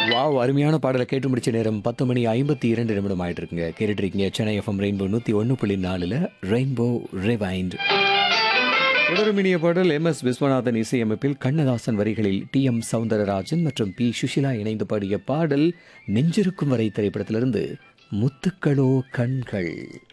Wow! அருமையான பாடல கேட்டு முடிச்ச நேரம் 10:52 ஆயிட்டு இருக்குங்க. கேட்டுட்டு இருக்கீங்க Chennai FM rainbow 101.4ல rainbow rewind. தொடரும் இனிய பாடல் எம்.எஸ். விஸ்வநாதன் இசையமைப்பில் கண்ணதாசன் வரிகளில் டி.எம். சௌந்தரராஜன் மற்றும் பி. சுஷிலா இணைந்து பாடிய பாடல் நெஞ்சிருக்கும் வரை திரைப்படத்திலிருந்து முத்துக்களோ கண்கள்.